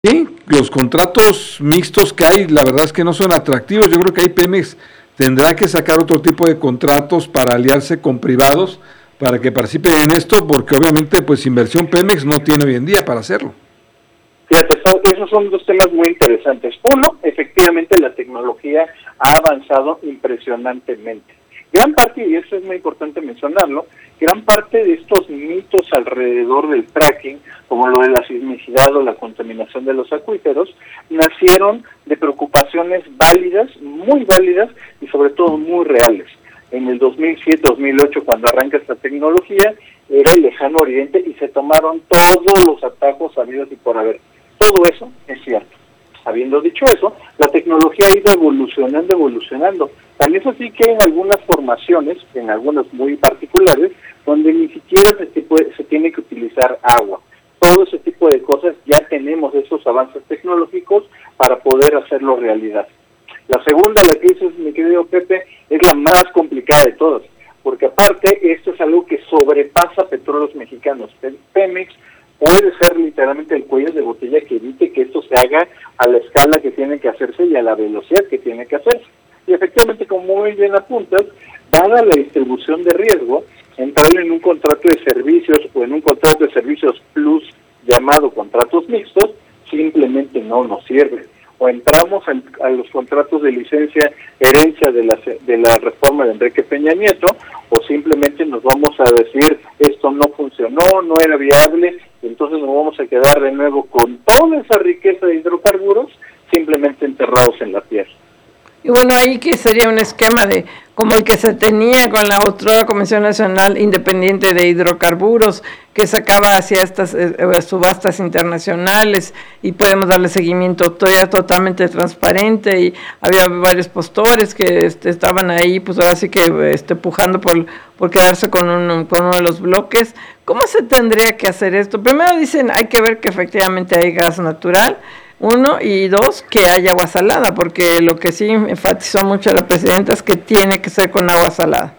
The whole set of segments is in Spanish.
Sí, los contratos mixtos que hay, la verdad es que no son atractivos. Yo creo que ahí Pemex tendrá que sacar otro tipo de contratos para aliarse con privados para que participen en esto, porque obviamente pues inversión Pemex no tiene hoy en día para hacerlo. Fíjate, esos son dos temas muy interesantes. Uno, efectivamente la tecnología ha avanzado impresionantemente. Gran parte, y eso es muy importante mencionarlo, gran parte de estos mitos alrededor del fracking, como lo de la sismicidad o la contaminación de los acuíferos, nacieron de preocupaciones válidas, muy válidas y sobre todo muy reales. En el 2007-2008, cuando arranca esta tecnología, era el lejano oriente y se tomaron todos los atajos habidos y por haber. Todo eso es cierto. Habiendo dicho eso, la tecnología ha ido evolucionando. Tan es así que en algunas formaciones, en algunas muy particulares, donde ni siquiera se tiene que utilizar agua. Todo ese tipo de cosas ya tenemos esos avances tecnológicos para poder hacerlo realidad. La segunda, la que dices, mi querido Pepe, es la más complicada de todas, porque aparte esto es algo que sobrepasa Petróleos Mexicanos. Pemex puede ser literalmente el cuello de botella que evite que esto se haga a la escala que tiene que hacerse y a la velocidad que tiene que hacerse. Y efectivamente, como muy bien apuntas, dada la distribución de riesgo, entrar en un contrato de servicios o en un contrato de servicios plus llamado contratos mixtos simplemente no nos sirve. O entramos a los contratos de licencia herencia de la reforma de Enrique Peña Nieto, o simplemente nos vamos a decir esto no funcionó, no era viable, entonces nos vamos a quedar de nuevo con toda esa riqueza de hidrocarburos simplemente enterrados en la tierra. Y bueno, ahí que sería un esquema de como el que se tenía con la otra Comisión Nacional Independiente de Hidrocarburos, que sacaba hacia estas subastas internacionales y podemos darle seguimiento todavía totalmente transparente, y había varios postores que estaban ahí, pues ahora sí que pujando por quedarse con uno de los bloques. ¿Cómo se tendría que hacer esto? Primero dicen, hay que ver que efectivamente hay gas natural, uno, y dos, que haya agua salada, porque lo que sí enfatizó mucho la presidenta es que tiene que ser con agua salada.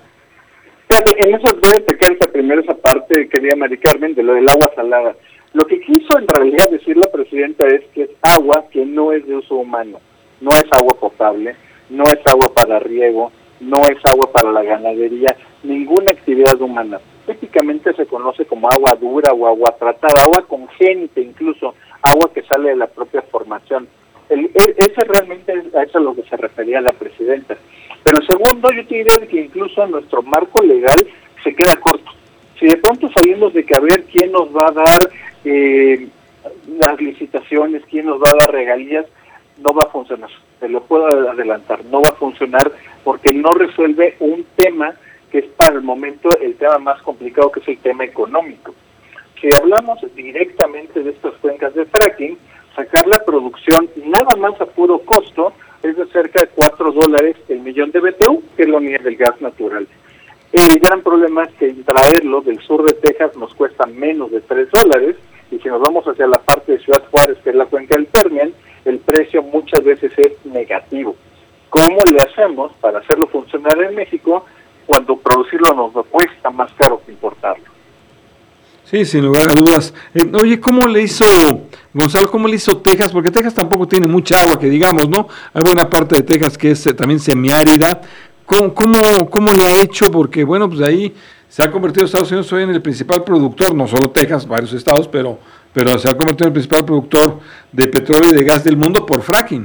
En eso voy a destacar esa parte, querida Mari Carmen, de lo del agua salada. Lo que quiso en realidad decir la presidenta es que es agua que no es de uso humano, no es agua potable, no es agua para riego, no es agua para la ganadería, ninguna actividad humana. Típicamente se conoce como agua dura o agua tratada, agua congénita incluso, agua que sale de la propia formación. Ese realmente es a eso a lo que se refería la presidenta. Pero segundo, yo te diría que incluso nuestro marco legal se queda corto. Si de pronto salimos de que a ver quién nos va a dar las licitaciones, quién nos va a dar regalías, no va a funcionar. Te lo puedo adelantar, no va a funcionar porque no resuelve un tema que es para el momento el tema más complicado, que es el tema económico. Si hablamos directamente de estas cuencas de fracking, sacar la producción nada más a puro costo es de cerca de $4 el millón de BTU, que es la unidad del gas natural. El gran problema es que traerlo del sur de Texas nos cuesta menos de $3, y si nos vamos hacia la parte de Ciudad Juárez, que es la cuenca del Permian, el precio muchas veces es negativo. ¿Cómo le hacemos para hacerlo funcionar en México cuando producirlo nos cuesta más caro que importarlo? Sí, sin lugar a dudas. Oye, ¿cómo le hizo, Gonzalo, cómo le hizo Texas? Porque Texas tampoco tiene mucha agua, que digamos, ¿no? Hay buena parte de Texas que es también semiárida. ¿Cómo le ha hecho? Porque, bueno, pues ahí se ha convertido Estados Unidos hoy en el principal productor, no solo Texas, varios estados, pero se ha convertido en el principal productor de petróleo y de gas del mundo por fracking.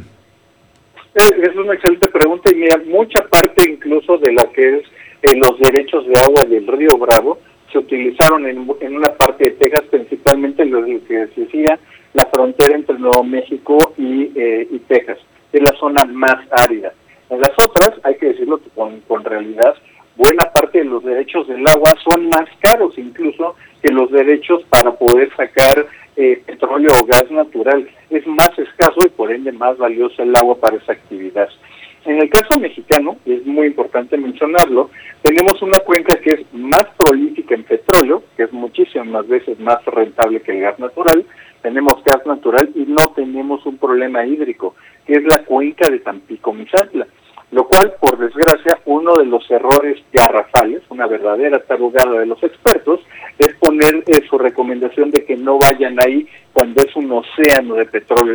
Es una excelente pregunta, y mira, mucha parte incluso de la que es los derechos de agua del río Bravo se utilizaron en una parte de Texas, principalmente en lo que se decía la frontera entre Nuevo México y Texas, es la zona más árida. En las otras, hay que decirlo con realidad, buena parte de los derechos del agua son más caros incluso que los derechos para poder sacar petróleo o gas natural. Es más escaso y por ende más valioso el agua para esa actividad. En el caso mexicano, y es muy importante mencionarlo, tenemos una cuenca que es más prolífica en petróleo, que es muchísimas veces más rentable que el gas natural. Tenemos gas natural y no tenemos un problema hídrico, que es la cuenca de Tampico-Misantla, lo cual, por desgracia, uno de los errores garrafales, una verdadera tarugada de los expertos, es poner su recomendación de que no vayan ahí cuando es un océano de petróleo